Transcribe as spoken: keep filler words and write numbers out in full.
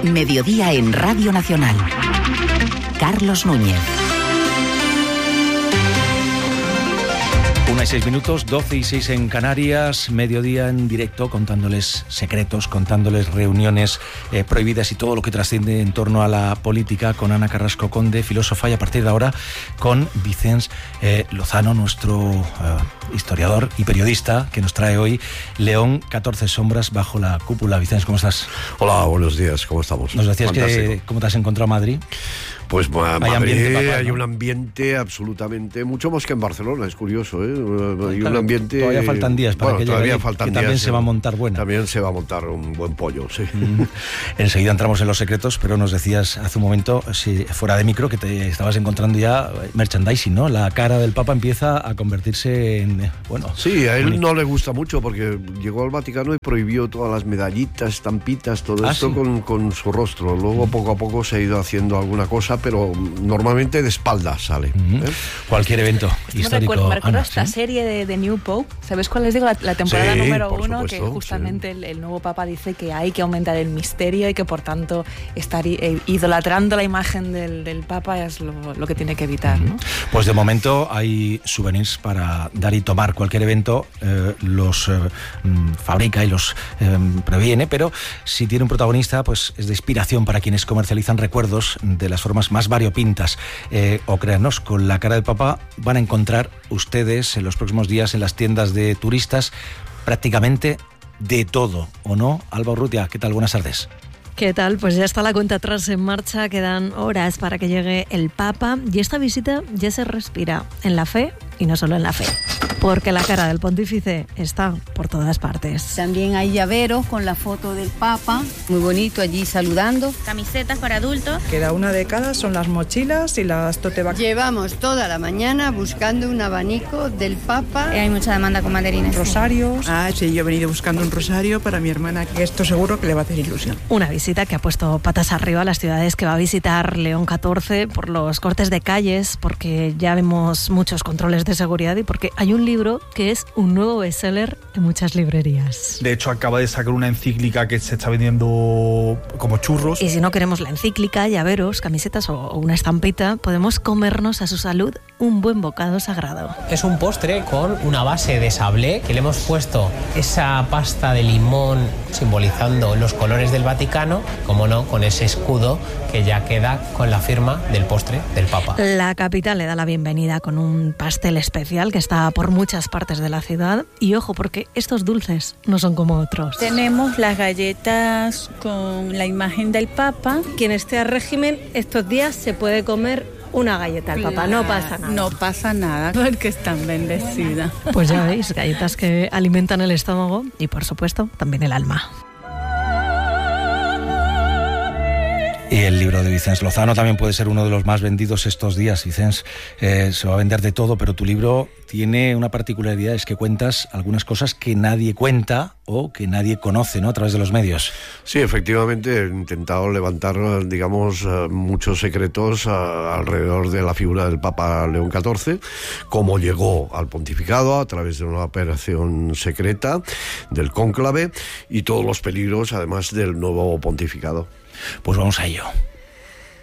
Mediodía en Radio Nacional. Carlos Núñez. Una y seis minutos, doce y seis en Canarias, mediodía en directo, contándoles secretos, contándoles reuniones eh, prohibidas y todo lo que trasciende en torno a la política, con Ana Carrasco Conde, filósofa, y a partir de ahora con Vicens eh, Lozano, nuestro eh, historiador y periodista, que nos trae hoy León, catorce sombras bajo la cúpula. Vicens, ¿cómo estás? Hola, buenos días, ¿cómo estamos? Nos decías Fantástico. que ¿cómo te has encontrado Madrid? Pues hay Madrid ambiente papá, hay ¿no? un ambiente absolutamente, mucho más que en Barcelona, es curioso, ¿eh? Hay claro, un ambiente... Todavía faltan días para bueno, que todavía llegue, faltan que días, también se va a montar buena. También se va a montar un buen pollo, sí. Mm. Enseguida entramos en los secretos, pero nos decías hace un momento, si fuera de micro, que te estabas encontrando ya merchandising, ¿no? La cara del Papa empieza a convertirse en... bueno. Sí, a él bonito. no le gusta mucho porque llegó al Vaticano y prohibió todas las medallitas, estampitas, todo ¿Ah, esto sí? con, con su rostro. Luego poco a poco se ha ido haciendo alguna cosa, pero normalmente de espaldas sale. Mm-hmm. ¿eh? Cualquier evento Me histórico. recuerdo, me recuerdo Ana, esta ¿sí? serie de, de New Pope. ¿Sabes cuál les digo? La, la temporada Sí, número por uno, supuesto, que justamente sí. el, el nuevo Papa dice que hay que aumentar el misterio y que por tanto estar eh, idolatrando la imagen del, del Papa es lo, lo que tiene que evitar, ¿no? Pues de momento hay souvenirs para dar y tomar. Cualquier evento eh, los eh, fabrica y los eh, previene, pero si tiene un protagonista, pues es de inspiración para quienes comercializan recuerdos de las formas más variopintas. Eh, o créanos, con la cara del Papa van a encontrar ustedes en los próximos días en las tiendas de turistas prácticamente de todo, ¿o no? Alba Urrutia, ¿qué tal? Buenas tardes. ¿Qué tal? Pues ya está la cuenta atrás en marcha, quedan horas para que llegue el Papa y esta visita ya se respira en la fe y no solo en la fe, porque la cara del pontífice está por todas partes. También hay llaveros con la foto del Papa, muy bonito allí saludando. Camisetas para adultos. Queda una de cada, son las mochilas y las tote bags. Llevamos toda la mañana buscando un abanico del Papa. Eh, hay mucha demanda con banderines. Rosarios. Ah, sí, yo he venido buscando un rosario para mi hermana, que esto seguro que le va a hacer ilusión. Una visita que ha puesto patas arriba a las ciudades que va a visitar León catorce por los cortes de calles, porque ya vemos muchos controles de seguridad y porque hay un libro que es un nuevo bestseller en muchas librerías. De hecho, acaba de sacar una encíclica que se está vendiendo como churros. Y si no queremos la encíclica, llaveros, camisetas o una estampita, podemos comernos a su salud un buen bocado sagrado. Es un postre con una base de sablé que le hemos puesto esa pasta de limón simbolizando los colores del Vaticano, como no, con ese escudo que ya queda con la firma del postre del Papa. La capital le da la bienvenida con un pastel especial que está por muchas partes de la ciudad y ojo porque estos dulces no son como otros. Tenemos las galletas con la imagen del Papa. Quien esté a régimen estos días se puede comer una galleta al Papa, no pasa nada. No pasa nada porque están bendecidas. Pues ya veis, galletas que alimentan el estómago y por supuesto también el alma. Y el libro de Vicens Lozano también puede ser uno de los más vendidos estos días. Vicens, eh, se va a vender de todo, pero tu libro tiene una particularidad, es que cuentas algunas cosas que nadie cuenta o que nadie conoce, ¿no?, a través de los medios. Sí, efectivamente, he intentado levantar, digamos, muchos secretos alrededor de la figura del Papa León catorce, cómo llegó al pontificado a través de una operación secreta del cónclave y todos los peligros, además, del nuevo pontificado. Pues vamos a ello.